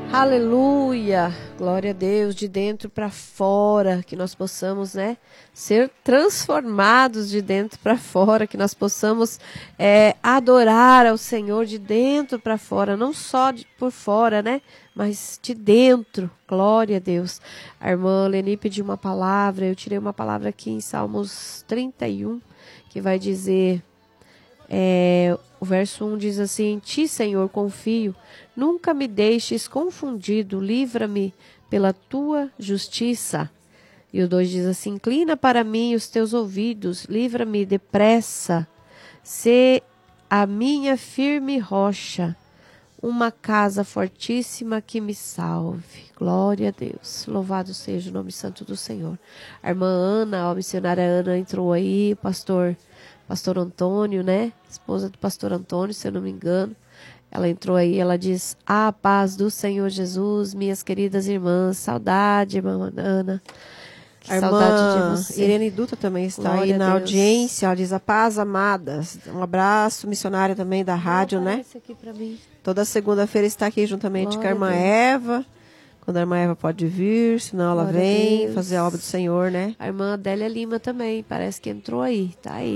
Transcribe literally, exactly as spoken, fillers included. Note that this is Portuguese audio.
Aleluia, glória a Deus, de dentro para fora, que nós possamos, né, ser transformados de dentro para fora, que nós possamos é, adorar ao Senhor de dentro para fora, não só de, por fora, né, mas de dentro, glória a Deus. A irmã Leni pediu uma palavra, eu tirei uma palavra aqui em Salmos trinta e um, que vai dizer... É, o verso um diz assim: em ti, Senhor, confio, nunca me deixes confundido, livra-me pela tua justiça. E o dois diz assim: inclina para mim os teus ouvidos, livra-me depressa, sê a minha firme rocha, uma casa fortíssima que me salve. Glória a Deus, louvado seja o nome santo do Senhor. A irmã Ana, a missionária Ana entrou aí, o pastor... Pastor Antônio, né? Esposa do pastor Antônio, se eu não me engano. Ela entrou aí, ela diz: a paz do Senhor Jesus, minhas queridas irmãs. Saudade, irmã Ana. Que a saudade irmã de você. Irene Dutra também está Glória aí na a Deus. audiência. Ela diz: a paz, amadas. Um abraço, missionária também da rádio, né? Aqui pra mim. Toda segunda-feira está aqui juntamente Glória com a irmã a Eva. Quando a irmã Eva pode vir, senão ela Glória a vem Deus. fazer a obra do Senhor, né? A irmã Adélia Lima também, parece que entrou aí, tá aí.